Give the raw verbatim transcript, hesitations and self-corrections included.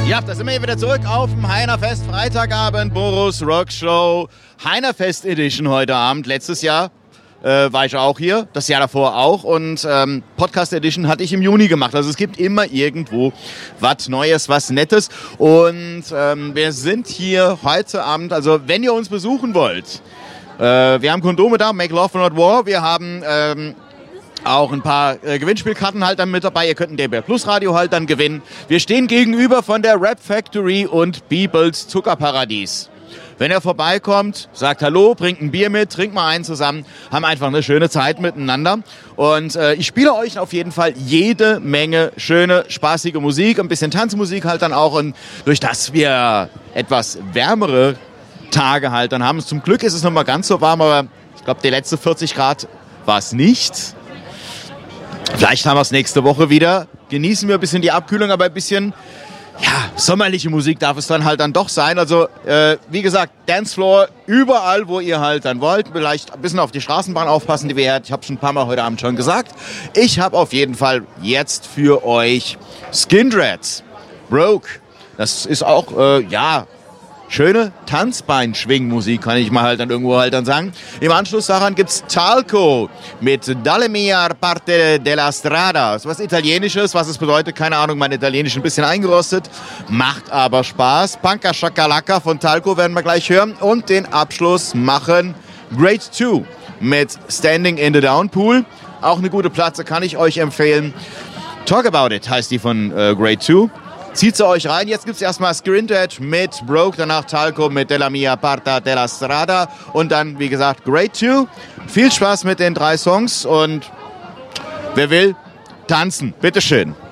Ja, da sind wir hier wieder zurück auf dem Heinerfest, Freitagabend, Boros Rock Show, Heinerfest Edition heute Abend. Letztes Jahr äh, war ich auch hier, das Jahr davor auch und ähm, Podcast Edition hatte ich im Juni gemacht. Also es gibt immer irgendwo was Neues, was Nettes und ähm, wir sind hier heute Abend, also wenn ihr uns besuchen wollt, äh, wir haben Kondome da, Make Love Not War, wir haben... Ähm, Auch ein paar äh, Gewinnspielkarten halt dann mit dabei. Ihr könnt ein D B R Plus Radio halt dann gewinnen. Wir stehen gegenüber von der Rap Factory und Beebles Zuckerparadies. Wenn ihr vorbeikommt, sagt Hallo, bringt ein Bier mit, trinkt mal einen zusammen, haben einfach eine schöne Zeit miteinander. Und äh, ich spiele euch auf jeden Fall jede Menge schöne, spaßige Musik, ein bisschen Tanzmusik halt dann auch. Und durch das wir etwas wärmere Tage halt dann haben. Zum Glück ist es noch mal ganz so warm, aber ich glaube, die letzte vierzig Grad war es nicht. Vielleicht haben wir es nächste Woche wieder. Genießen wir ein bisschen die Abkühlung, aber ein bisschen ja, sommerliche Musik darf es dann halt dann doch sein. Also äh, wie gesagt, Dancefloor überall, wo ihr halt dann wollt. Vielleicht ein bisschen auf die Straßenbahn aufpassen, die wir hat. Ich habe schon ein paar Mal heute Abend schon gesagt. Ich habe auf jeden Fall jetzt für euch Skindreds, Broke. Das ist auch, äh, ja... schöne Tanzbeinschwingmusik, kann ich mal halt dann irgendwo halt dann sagen. Im Anschluss daran gibt's Talco mit Dalle mia parte della strada. Das ist was Italienisches, was es bedeutet, keine Ahnung, mein Italienisch ein bisschen eingerostet. Macht aber Spaß. Panka Shakalaka von Talco werden wir gleich hören. Und den Abschluss machen Grade zwei mit Standing in the Downpool. Auch eine gute Platte, kann ich euch empfehlen. Talk About It heißt die von äh, Grade zwei. Zieht sie euch rein. Jetzt gibt es erstmal Skindred mit Broke, danach Talco mit Della mia parte della strada und dann, wie gesagt, Grade zwei. Viel Spaß mit den drei Songs und wer will, tanzen. Bitteschön.